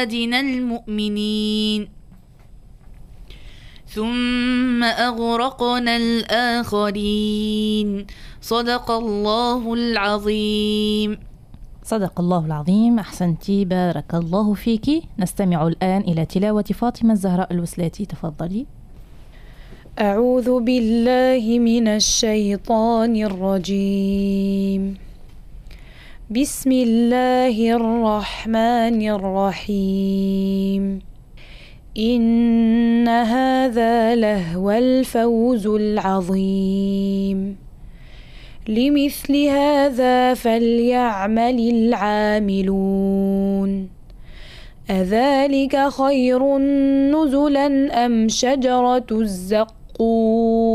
عبادنا المؤمنين ثم أغرقنا الآخرين صدق الله العظيم. صدق الله العظيم. أحسنتي، بارك الله فيك. نستمع الآن إلى تلاوة فاطمة الزهراء الوسلاتي، تفضلي. أعوذ بالله من الشيطان الرجيم. بسم الله الرحمن الرحيم. إن هذا لهو الفوز العظيم. لمثل هذا فليعمل العاملون. أذلك خير نزلا أم شجرة الزقوم